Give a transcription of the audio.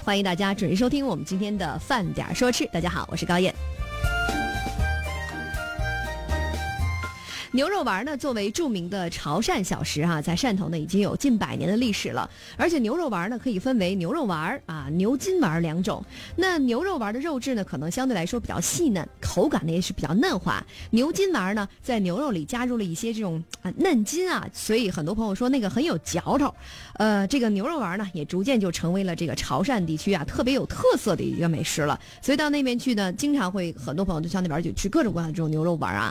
欢迎大家准时收听我们今天的饭点说吃。大家好，我是高燕。牛肉丸呢，作为著名的潮汕小食在汕头呢已经有近100年的历史了。而且牛肉丸呢可以分为牛肉丸牛筋丸2种。那牛肉丸的肉质呢可能相对来说比较细嫩，口感呢也是比较嫩滑。牛筋丸呢在牛肉里加入了一些这种嫩筋所以很多朋友说那个很有嚼头。这个牛肉丸呢也逐渐就成为了这个潮汕地区特别有特色的一个美食了。所以到那边去呢，经常会很多朋友就上那边就吃各种各样的这种牛肉丸